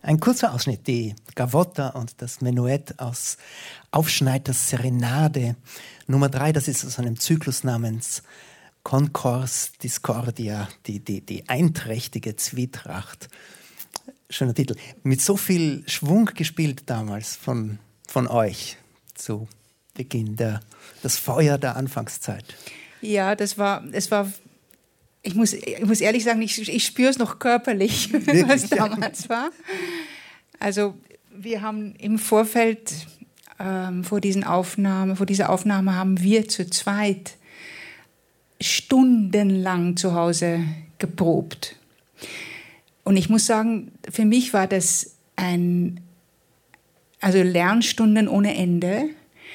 Ein kurzer Ausschnitt, die Gavotta und das Menuett aus Aufschneiders Serenade Nummer 3, das ist aus einem Zyklus namens Concors Discordia, die einträchtige Zwietracht. Schöner Titel. Mit so viel Schwung gespielt damals von euch zu Beginn, das Feuer der Anfangszeit. Ja, es war. Ich muss ehrlich sagen, ich spüre es noch körperlich, was damals war. Also wir haben im Vorfeld vor dieser Aufnahme haben wir zu zweit stundenlang zu Hause geprobt. Und ich muss sagen, für mich war das Lernstunden ohne Ende,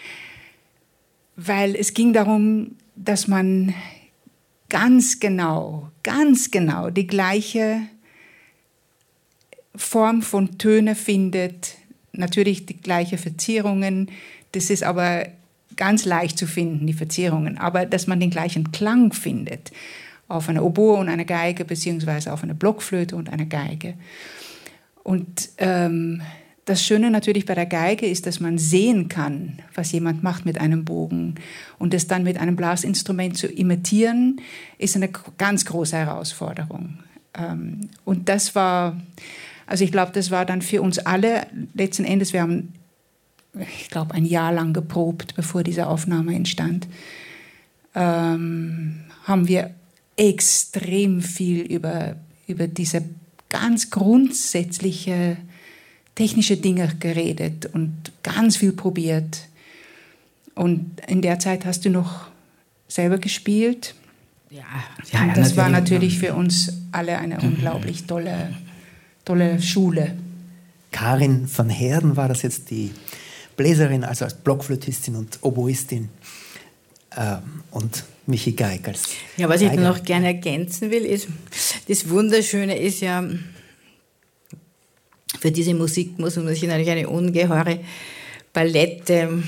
weil es ging darum, dass man ganz genau die gleiche Form von Töne findet, natürlich die gleichen Verzierungen, das ist aber ganz leicht zu finden, die Verzierungen, aber dass man den gleichen Klang findet, auf einer Oboe und einer Geige, beziehungsweise auf einer Blockflöte und einer Geige. Und das Schöne natürlich bei der Geige ist, dass man sehen kann, was jemand macht mit einem Bogen. Und das dann mit einem Blasinstrument zu imitieren, ist eine ganz große Herausforderung. Und das war, also ich glaube, das war dann für uns alle, letzten Endes, wir haben, ich glaube, ein Jahr lang geprobt, bevor diese Aufnahme entstand, haben wir extrem viel über diese ganz grundsätzliche technische Dinge geredet und ganz viel probiert. Und in der Zeit hast du noch selber gespielt. Ja, und das war natürlich für uns alle eine unglaublich tolle Schule. Karin van Heerden war das jetzt, die Bläserin, also als Blockflötistin und Oboistin, und Michi Geig als Ja, was ich Geiger. noch gerne ergänzen will, ist, das Wunderschöne ist ja, für diese Musik muss man sich natürlich eine ungeheure Palette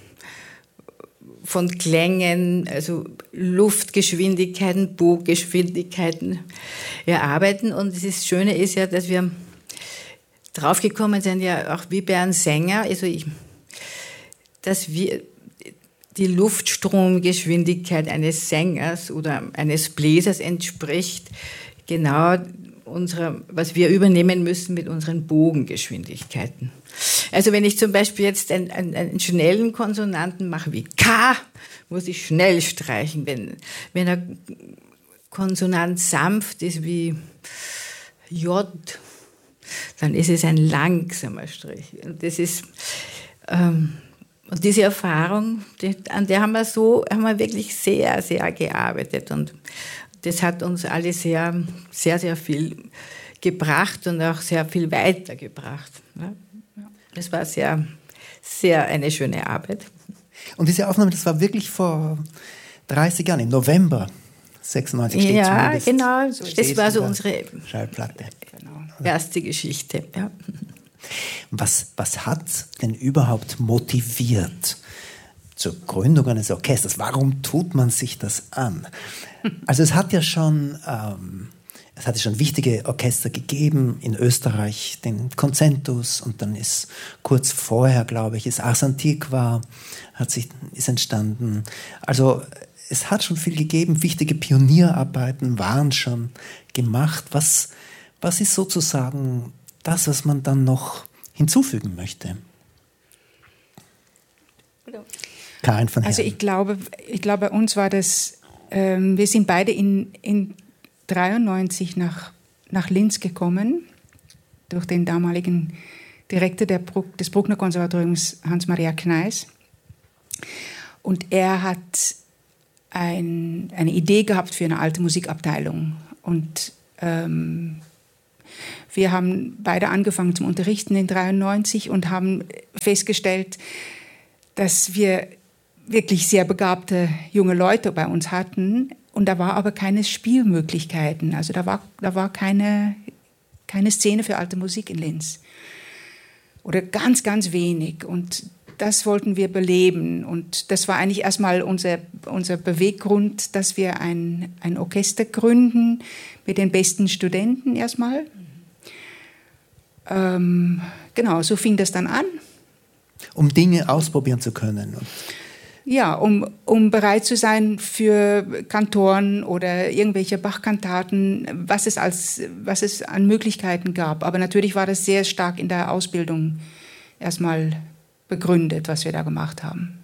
von Klängen, also Luftgeschwindigkeiten, Boggeschwindigkeiten erarbeiten. Und das Schöne ist ja, dass wir draufgekommen sind, ja auch wie bei einem Sänger, also dass wir die Luftstromgeschwindigkeit eines Sängers oder eines Bläsers entspricht genau was wir übernehmen müssen mit unseren Bogengeschwindigkeiten. Also wenn ich zum Beispiel jetzt einen schnellen Konsonanten mache wie K, muss ich schnell streichen. Wenn ein Konsonant sanft ist wie J, dann ist es ein langsamer Strich. Und das ist und diese Erfahrung, an der haben wir wirklich sehr, sehr gearbeitet. Und das hat uns alle sehr, sehr, sehr viel gebracht und auch sehr viel weitergebracht. Das war sehr, sehr eine schöne Arbeit. Und diese Aufnahme, das war wirklich vor 30 Jahren, im November 96 steht ja, zumindest. Genau, das war so unsere Schallplatte. Erste Geschichte. Ja. Was hat denn überhaupt motiviert zur Gründung eines Orchesters? Warum tut man sich das an? Also es hat ja schon wichtige Orchester gegeben in Österreich, den Concentus, und dann ist kurz vorher, glaube ich, Ars Antiqua ist entstanden. Also es hat schon viel gegeben, wichtige Pionierarbeiten waren schon gemacht. Was ist sozusagen das, was man dann noch hinzufügen möchte? Karin van Heerden. Also ich glaube, bei uns war das, wir sind beide in 1993 nach Linz gekommen, durch den damaligen Direktor des Bruckner Konservatoriums, Hans-Maria Kneis. Und er hat eine Idee gehabt für eine alte Musikabteilung. Und wir haben beide angefangen zum Unterrichten in 1993 und haben festgestellt, dass wir wirklich sehr begabte junge Leute bei uns hatten. Und da war aber keine Spielmöglichkeiten. Also da war keine Szene für alte Musik in Linz. Oder ganz, ganz wenig. Und das wollten wir beleben. Und das war eigentlich erstmal unser Beweggrund, dass wir ein Orchester gründen mit den besten Studenten erstmal. Genau, so fing das dann an. Um Dinge ausprobieren zu können. Ja, um bereit zu sein für Kantoren oder irgendwelche Bach-Kantaten, was es an Möglichkeiten gab. Aber natürlich war das sehr stark in der Ausbildung erstmal begründet, was wir da gemacht haben.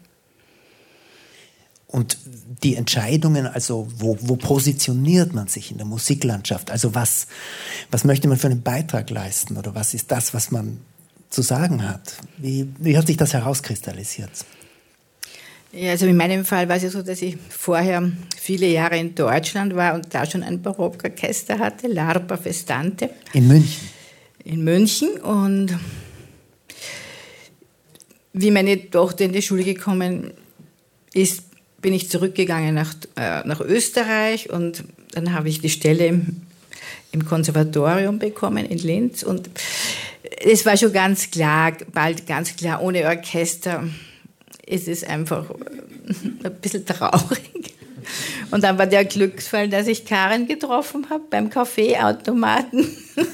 Und die Entscheidungen, also wo positioniert man sich in der Musiklandschaft? Also was möchte man für einen Beitrag leisten? Oder was ist das, was man zu sagen hat? Wie hat sich das herauskristallisiert? Ja, also in meinem Fall war es ja so, dass ich vorher viele Jahre in Deutschland war und da schon ein Barockorchester hatte, L'Arpa Festante. In München? In München. Und wie meine Tochter in die Schule gekommen ist, bin ich zurückgegangen nach Österreich und dann habe ich die Stelle im Konservatorium bekommen in Linz. Und es war schon bald ganz klar, ohne Orchester ist es einfach ein bisschen traurig. Und dann war der Glücksfall, dass ich Karin getroffen habe beim Kaffeeautomaten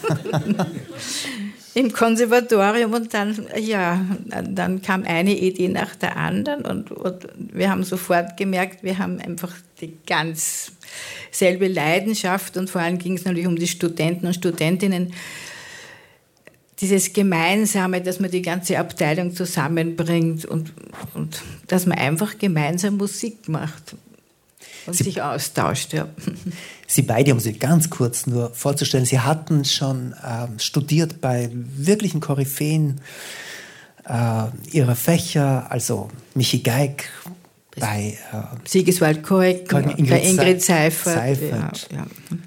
im Konservatorium. Und dann kam eine Idee nach der anderen. Und wir haben sofort gemerkt, wir haben einfach die ganz selbe Leidenschaft. Und vor allem ging es natürlich um die Studenten und Studentinnen. Dieses Gemeinsame, dass man die ganze Abteilung zusammenbringt und dass man einfach gemeinsam Musik macht und sich austauscht. Ja. Sie beide, um Sie ganz kurz nur vorzustellen, Sie hatten schon studiert bei wirklichen Koryphäen Ihrer Fächer, also Michi Geig, bei Sigiswald Koik, bei Ingrid Seifert. Ja.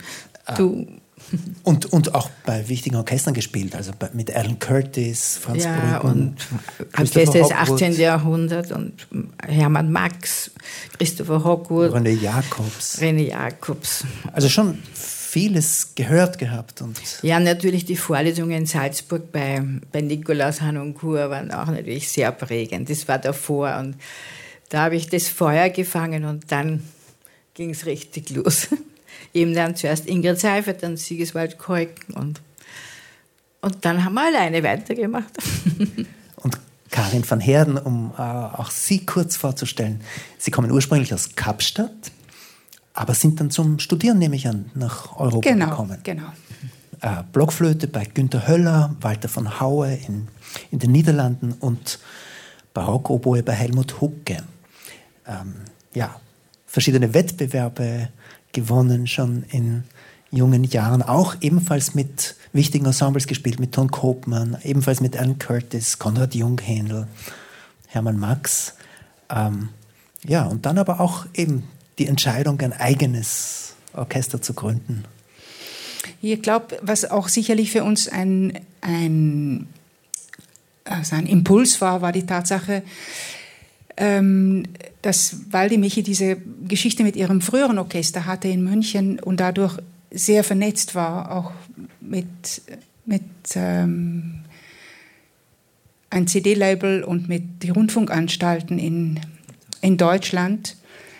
Und auch bei wichtigen Orchestern gespielt, also mit Alan Curtis, Franz Brüggen. Und Orchester des 18. Jahrhunderts und Hermann Max, Christopher Hogwood. René Jacobs. Also schon vieles gehört gehabt. Ja, natürlich die Vorlesungen in Salzburg bei Nikolaus Hanoncourt waren auch natürlich sehr prägend. Das war davor und da habe ich das Feuer gefangen und dann ging es richtig los. Eben dann zuerst Ingrid Seifert, dann Sigiswald Koik und dann haben wir alleine weitergemacht. Und Karin van Heerden, um auch Sie kurz vorzustellen. Sie kommen ursprünglich aus Kapstadt, aber sind dann zum Studieren, nehme ich an, nach Europa gekommen. Genau. Blockflöte bei Günter Höller, Walter von Haue in den Niederlanden und Barockoboe bei Helmut Hucke. Verschiedene Wettbewerbe gewonnen, schon in jungen Jahren, auch ebenfalls mit wichtigen Ensembles gespielt, mit Ton Koopman, ebenfalls mit Alan Curtis, Konrad Junghändel, Hermann Max. Und dann aber auch eben die Entscheidung, ein eigenes Orchester zu gründen. Ich glaube, was auch sicherlich für uns ein Impuls war die Tatsache, dass Waldi Michi diese Geschichte mit ihrem früheren Orchester hatte in München und dadurch sehr vernetzt war, auch mit einem CD-Label und mit den Rundfunkanstalten in Deutschland,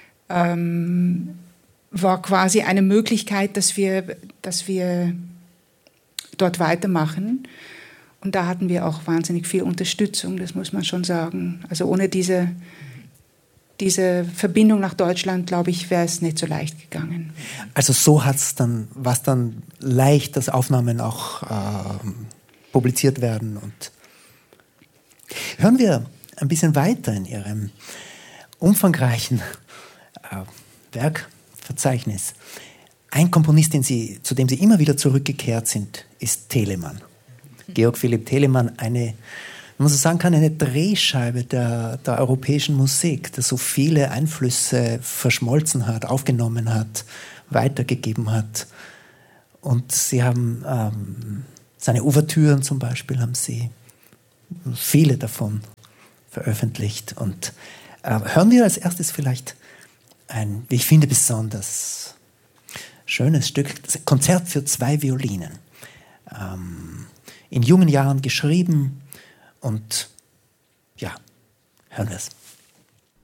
war quasi eine Möglichkeit, dass wir dort weitermachen. Und da hatten wir auch wahnsinnig viel Unterstützung, das muss man schon sagen. Also ohne diese Verbindung nach Deutschland, glaube ich, wäre es nicht so leicht gegangen. Also so war es dann leicht, dass Aufnahmen auch publiziert werden. Und hören wir ein bisschen weiter in Ihrem umfangreichen Werkverzeichnis. Ein Komponist, zu dem Sie immer wieder zurückgekehrt sind, ist Telemann. Georg Philipp Telemann, wenn man so sagen kann, eine Drehscheibe der europäischen Musik, der so viele Einflüsse verschmolzen hat, aufgenommen hat, weitergegeben hat. Und Sie haben seine Ouvertüren zum Beispiel, haben Sie viele davon veröffentlicht. Und hören wir als erstes vielleicht ein, wie ich finde, besonders schönes Stück, das Konzert für 2 Violinen. In jungen Jahren geschrieben und hören wir es.